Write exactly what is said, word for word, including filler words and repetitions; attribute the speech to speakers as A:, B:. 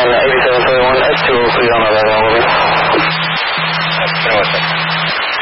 A: eighty-seven forty-one, S two oh three on eleven, over.
B: That's